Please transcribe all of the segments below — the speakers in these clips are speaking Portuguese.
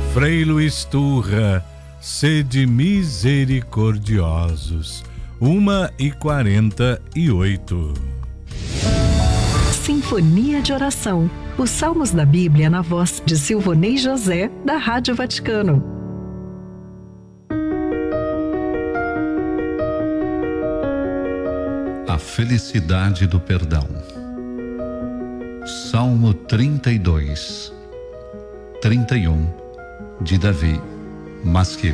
Frei Luiz Turra, sede misericordiosos. 1h48. Sinfonia de Oração. Os Salmos da Bíblia na voz de Silvonei José, da Rádio Vaticano. A felicidade do perdão. Salmo 32, 31, de Davi Masquilo.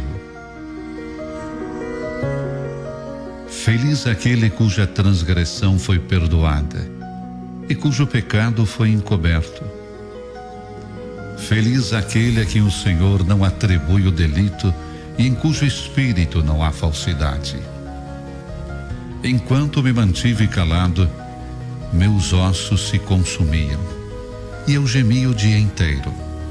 Feliz aquele cuja transgressão foi perdoada e cujo pecado foi encoberto. Feliz aquele a quem o Senhor não atribui o delito e em cujo espírito não há falsidade. Enquanto me mantive calado, meus ossos se consumiam e eu gemia o dia inteiro.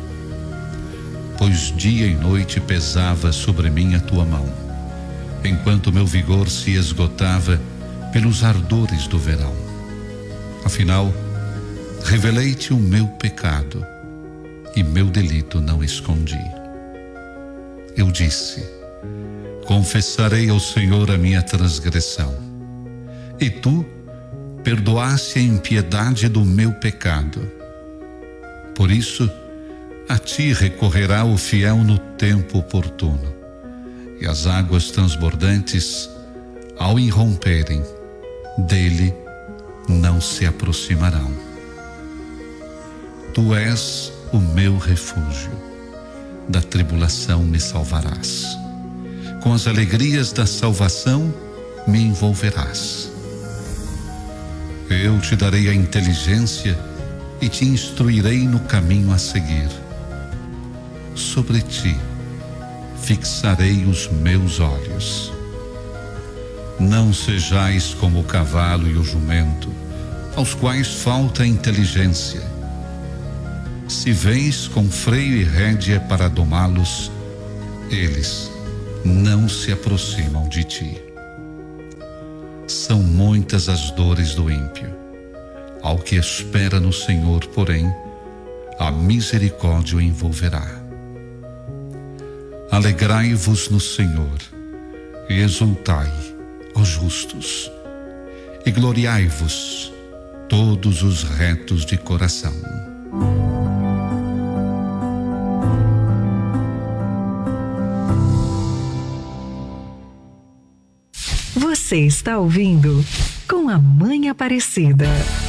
Pois dia e noite pesava sobre mim a tua mão, enquanto meu vigor se esgotava pelos ardores do verão. Afinal, revelei-te o meu pecado e meu delito não escondi. Eu disse: confessarei ao Senhor a minha transgressão, e tu perdoaste a impiedade do meu pecado. Por isso, a ti recorrerá o fiel no tempo oportuno, e as águas transbordantes, ao irromperem, dele não se aproximarão. Tu és o meu refúgio, da tribulação me salvarás. Com as alegrias da salvação me envolverás. Eu te darei a inteligência e te instruirei no caminho a seguir. Sobre ti fixarei os meus olhos. Não sejais como o cavalo e o jumento, aos quais falta a inteligência. Se vens com freio e rédea para domá-los, eles não se aproximam de ti. São muitas as dores do ímpio. Ao que espera no Senhor, porém, a misericórdia o envolverá. Alegrai-vos no Senhor e exultai, ó justos, e gloriai-vos, todos os retos de coração. Você está ouvindo Com a Mãe Aparecida.